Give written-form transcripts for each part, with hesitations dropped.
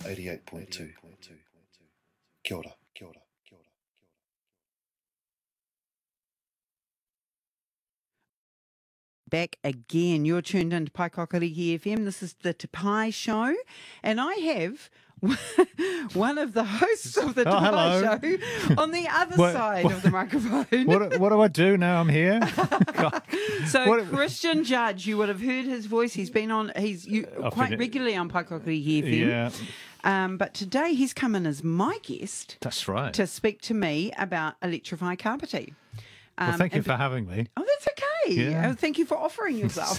88.2. Kia ora. Kia ora. Kia ora. Back again. You're tuned into Paikākāriki FM. This is the Te Pai Show, and I have one of the hosts of the Te Pai Show on the other side of the microphone. What do I do now I'm here? So Christian Judge, you would have heard his voice. He's been on. He's quite regularly on Paikākāriki FM. Yeah. But today he's come in as my guest. That's right. To speak to me about Electrify Kapiti. Well, thank you for having me. Oh, that's okay. Yeah. Thank you for offering yourself.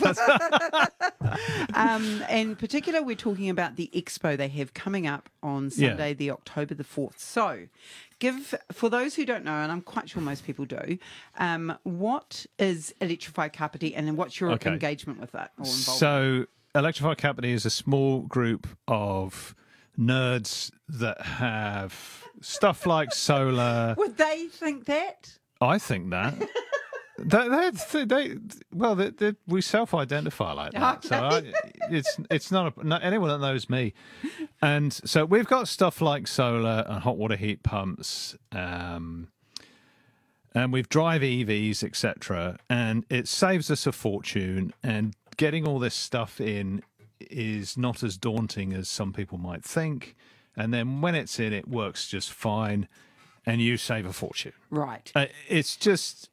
In particular, we're talking about the expo they have coming up on Sunday, the October the 4th. So, for those who don't know, and I'm quite sure most people do, what is Electrify Kapiti and then what's your engagement with that or involvement? So, Electrify Kapiti is a small group of nerds that have stuff like solar. Would they think that? I think that. We self-identify like that. Okay. So it's not anyone that knows me. And so we've got stuff like solar and hot water heat pumps, and we've drive EVs, etc. And it saves us a fortune. And getting all this stuff in is not as daunting as some people might think. And then when it's in, it works just fine. And you save a fortune. Right. It's just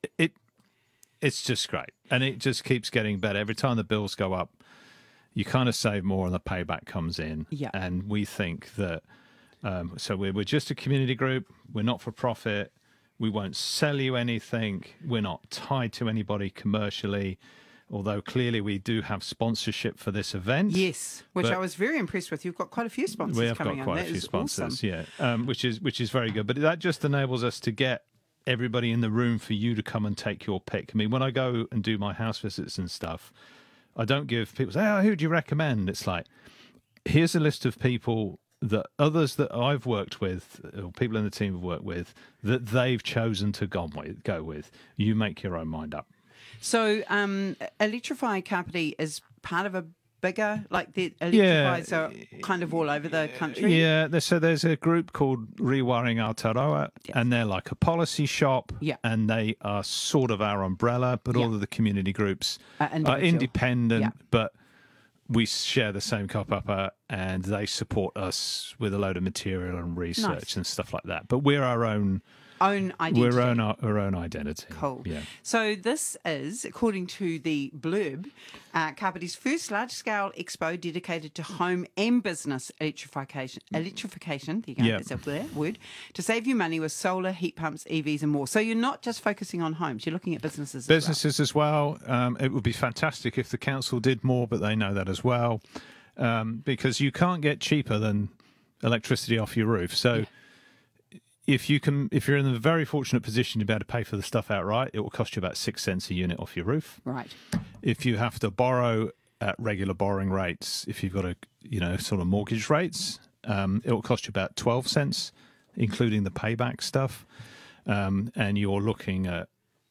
great. And it just keeps getting better. Every time the bills go up, you kind of save more and the payback comes in. Yeah. And we think that, so we're just a community group. We're not for profit. We won't sell you anything. We're not tied to anybody commercially. Although clearly we do have sponsorship for this event. Yes, which I was very impressed with. You've got quite a few sponsors coming on. We have got quite a few sponsors, awesome. yeah, which is very good. But that just enables us to get everybody in the room for you to come and take your pick. I mean, when I go and do my house visits and stuff, I don't give people, say, who do you recommend? It's like, here's a list of people that others that I've worked with, or people in the team have worked with, that they've chosen to go with. You make your own mind up. So, Electrify Kapiti is part of a bigger, like the Electrifies are kind of all over the country. Yeah, so there's a group called Rewiring Aotearoa, and they're like a policy shop, and they are sort of our umbrella, but all of the community groups are independent, but we share the same kaupapa, and they support us with a load of material and research and stuff like that. But we're our own identity. We're our own identity. Cool. Yeah. So this is, according to the blurb, Kapiti's first large-scale expo dedicated to home and business electrification. There you go, it's a word, to save you money with solar, heat pumps, EVs and more. So you're not just focusing on homes, you're looking at businesses as well. It would be fantastic if the council did more, but they know that as well, because you can't get cheaper than electricity off your roof. So if you're in a very fortunate position to be able to pay for the stuff outright, it will cost you about 6 cents a unit off your roof. Right. If you have to borrow at regular borrowing rates, if you've got sort of mortgage rates, it will cost you about 12 cents, including the payback stuff. And you're looking at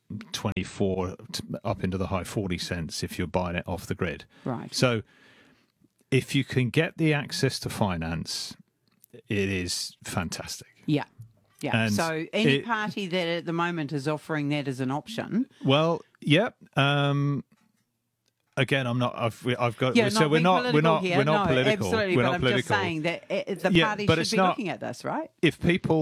24 up into the high 40 cents if you're buying it off the grid. Right. So if you can get the access to finance, it is fantastic. Yeah. Yeah. And so any party that at the moment is offering that as an option. Well, yep. Again, I'm not. I've got. Yeah, so we're not political. Absolutely, we're but not I'm political. just saying that the party should be looking at this, right? If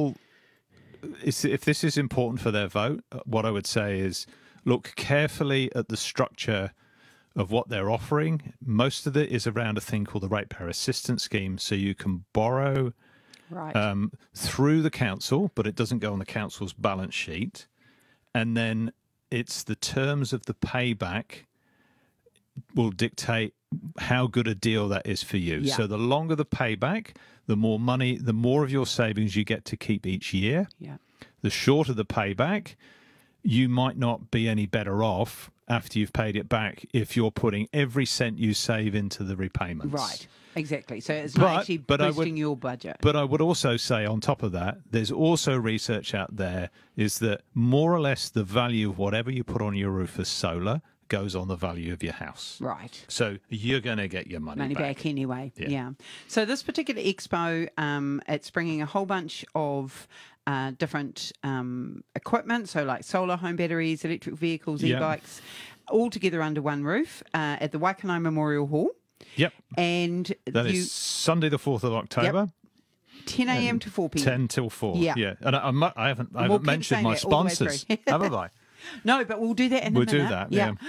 this is important for their vote, what I would say is look carefully at the structure of what they're offering. Most of it is around a thing called the Ratepayer Assistance Scheme, so you can borrow. Right. Through the council, but it doesn't go on the council's balance sheet. And then it's the terms of the payback will dictate how good a deal that is for you. Yeah. So the longer the payback, the more money, the more of your savings you get to keep each year. Yeah. The shorter the payback, you might not be any better off after you've paid it back if you're putting every cent you save into the repayments. Right. Exactly. So it's not actually boosting your budget. But I would also say on top of that, there's also research out there is that more or less the value of whatever you put on your roof as solar goes on the value of your house. Right. So you're going to get your money Back anyway. Yeah. Yeah. So this particular expo, it's bringing a whole bunch of different equipment, so like solar, home batteries, electric vehicles, Yeah. e-bikes, all together under one roof at the Waikanae Memorial Hall. Yep. And That is Sunday the 4th of October. 10 a.m. to 4 p.m. 10 till 4. Yeah. And I haven't keep mentioned saying my that all the way sponsors, through. haven't I? No, but we'll do that in a We'll do minute. that, yeah.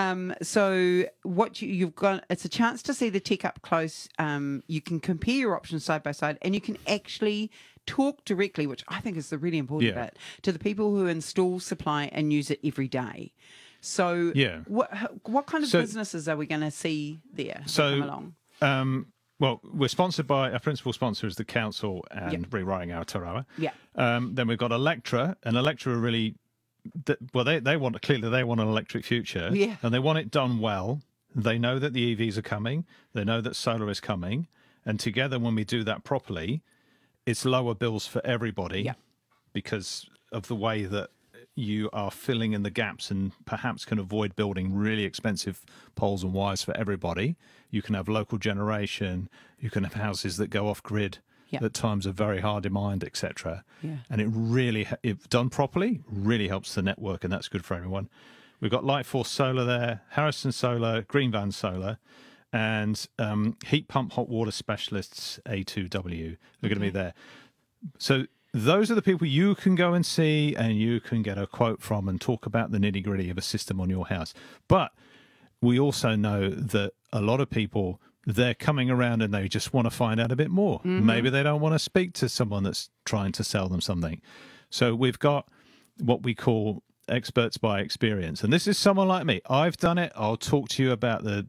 So what you've got, it's a chance to see the tech up close. You can compare your options side by side, and you can actually talk directly, which I think is the really important Yeah. bit, to the people who install, supply, and use it every day. So Yeah. what kind of businesses are we going to see there that come along? Well, we're sponsored by, our principal sponsor is the council and Rewriting Aotearoa. Yeah. Then we've got Electra, and Electra are really, they want an electric future. Yeah. And they want it done well. They know that the EVs are coming. They know that solar is coming. And together, when we do that properly, it's lower bills for everybody because of the way that you are filling in the gaps and perhaps can avoid building really expensive poles and wires for everybody. You can have local generation. You can have houses that go off grid at times of very high demand, etc. Yeah. And it really, if done properly, really helps the network, and that's good for everyone. We've got Lightforce Solar there, Harrison Solar, Green Van Solar, and Heat Pump Hot Water Specialists A2W are going to be there. So those are the people you can go and see, and you can get a quote from and talk about the nitty gritty of a system on your house. But we also know that a lot of people, they're coming around and they just want to find out a bit more. Maybe they don't want to speak to someone that's trying to sell them something. So we've got what we call experts by experience. And this is someone like me. I've done it. I'll talk to you about the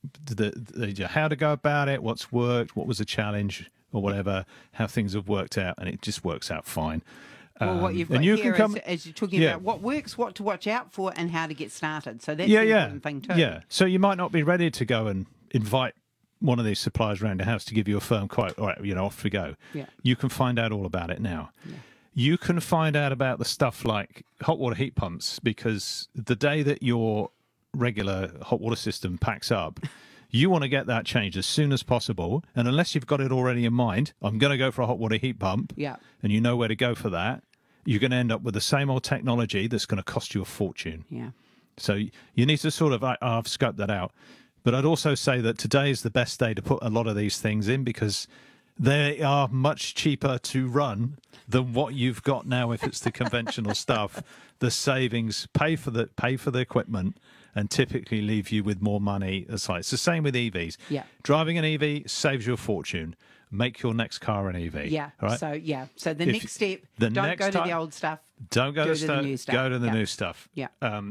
how to go about it, what's worked, what was a challenge or whatever, how things have worked out, and it just works out fine. Well, what you've got and you here can come, is you're talking about what works, what to watch out for, and how to get started. So that's yeah, the yeah, important thing too. yeah. So you might not be ready to go and invite one of these suppliers around your house to give you a firm quote. All right, off we go. Yeah. You can find out all about it now. Yeah. You can find out about the stuff like hot water heat pumps, because the day that your regular hot water system packs up, you want to get that changed as soon as possible. And unless you've got it already in mind, I'm going to go for a hot water heat pump, and you know where to go for that, you're going to end up with the same old technology that's going to cost you a fortune. Yeah. So you need to sort of, I've scoped that out. But I'd also say that today is the best day to put a lot of these things in, because they are much cheaper to run than what you've got now if it's the conventional stuff. The savings pay for the equipment and typically leave you with more money aside. It's the same with EVs. Yeah. Driving an EV saves you a fortune. Make your next car an EV. Yeah. Right? So the next step, don't go to the old stuff. Don't go to the new stuff. Go to the new stuff. Yeah.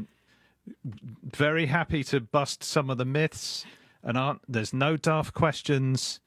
Very happy to bust some of the myths, and there's no daft questions.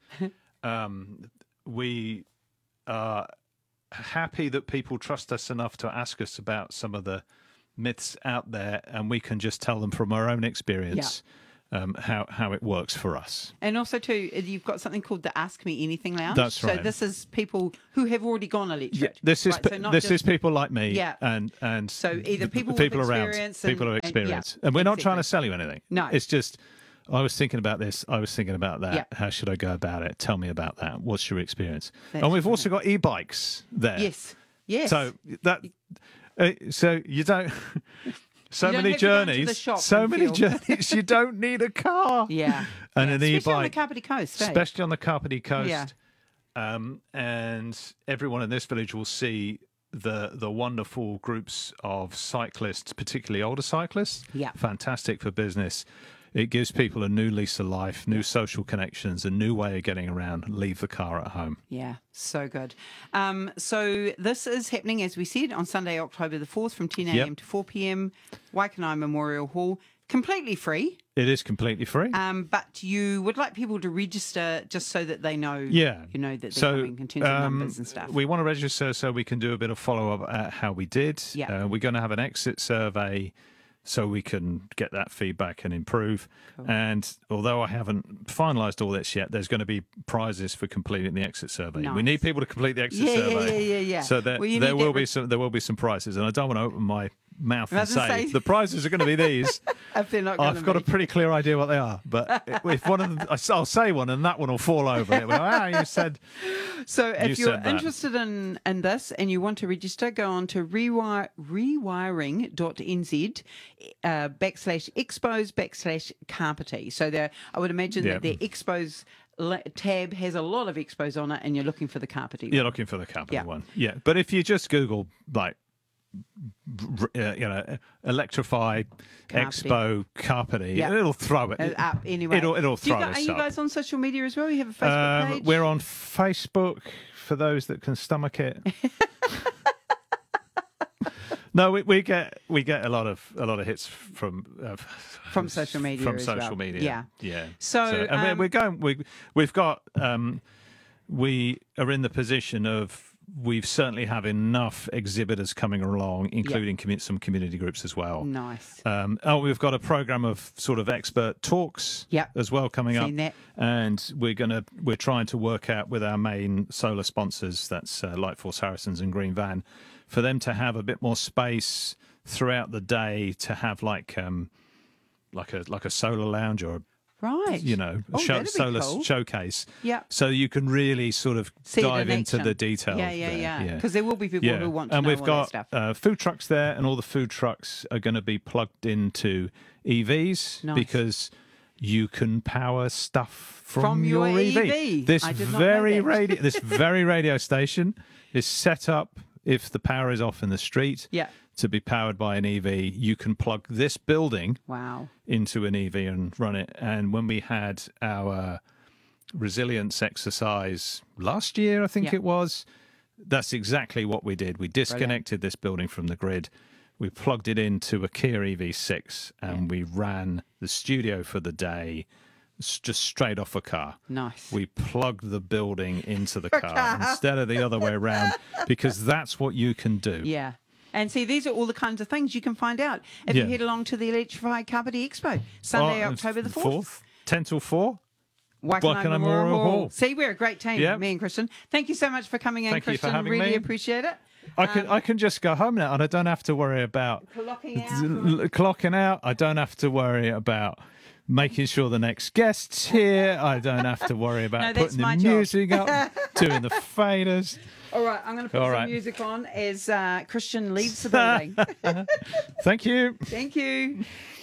We are happy that people trust us enough to ask us about some of the myths out there, and we can just tell them from our own experience how it works for us. And also, too, you've got something called the Ask Me Anything Lounge. That's right. So this is people who have already gone electric. Yeah, this is right? So this is people like me, Yeah. and So either people around, experience people who and- experience, yeah, and we're not trying to exactly. sell you anything. No. It's just, I was thinking about this. I was thinking about that. Yeah. How should I go about it? Tell me about that. What's your experience? That's and we've also got e-bikes there. Yes. Yes. So that, so you don't. So You don't many have to go into the journeys. shop So and many feel- journeys. You don't need a car. Yeah. And Yeah, an especially e-bike, on the Kapiti Coast, especially on the Kapiti Coast. Yeah. And everyone in this village will see the wonderful groups of cyclists, particularly older cyclists. Yeah. Fantastic for business. It gives people a new lease of life, new social connections, a new way of getting around. Leave the car at home. Yeah, so good. So this is happening, as we said, on Sunday, October the 4th from 10 a.m. to 4 p.m, Waikanae Memorial Hall. Completely free, It is completely free. but you would like people to register just so that they know, Yeah. you know, that they're So, coming in terms of numbers and stuff. We want to register so we can do a bit of follow-up at how we did. Yeah. We're going to have an exit survey so we can get that feedback and improve. Cool. And although I haven't finalised all this yet, there's going to be prizes for completing the exit survey. Nice. We need people to complete the exit Yeah, yeah, survey. yeah. So there Well, you will need be some prizes, and I don't want to open mouth and Rather than say, say- the prizes are going to be these. If they're not going I've got a pretty clear idea what they are, but if one of them, I'll say one, and that one will fall over. It will, you said. So You if you're said that. interested in this and you want to register, go on to rewiring.nz /expos/carpety. So there, I would imagine Yeah. that the expos tab has a lot of expos on it, and you're looking for the carpety. You're one. looking for the Carpety Yeah. one, yeah. But if you just Google like, Electrify Carpety. Expo Carpety, Yeah. it'll throw it. Up anyway. It'll Do you throw guys, this Are you up. guys on social media as well? You have a Facebook page? We're on Facebook for those that can stomach it. No, we get a lot of hits from social media From as social well. media, Yeah. yeah. So, and we're going. We've got. We are in the position of. We've certainly have enough exhibitors coming along, including some community groups as well. Nice. We've got a program of sort of expert talks Yep. as well coming Seen up, that. and we're trying to work out with our main solar sponsors, that's Lightforce Harrisons and Green Van, for them to have a bit more space throughout the day to have like a solar lounge or Right. a Oh, that'd be solar cool. showcase. Yeah. So you can really sort of See it in dive into action. the details. Yeah. Because there will be people who want to and know we've all got that stuff. food trucks there, and all the food trucks are going to be plugged into EVs Nice. because you can power stuff from your EV. EV. This I did not very know that. this very radio station is set up if the power is off in the street. Yeah. To be powered by an EV, you can plug this building Wow. into an EV and run it. And when we had our resilience exercise last year, I think Yeah. it was, that's exactly what we did. We disconnected this building from the grid. We plugged it into a Kia EV6 and we ran the studio for the day just straight off a car. Nice. We plugged the building into the car instead of the other way around because that's what you can do. Yeah. And see, these are all the kinds of things you can find out if you Yeah. head along to the Electrified Carpety Expo, Sunday, October the 4th. 10 till 4. Waikanae Waikanae Memorial Memorial Hall. Hall. See, we're a great team, Yeah. me and Christian. Thank you so much for coming in, Thank you for Christian. having really me. appreciate it. I can just go home now and I don't have to worry about clocking out. I don't have to worry about making sure the next guest's here. I don't have to worry No, about that's putting my the job. music up, doing the faders. All right, I'm going to put All some right. music on as Christian leaves the building. Thank you. Thank you.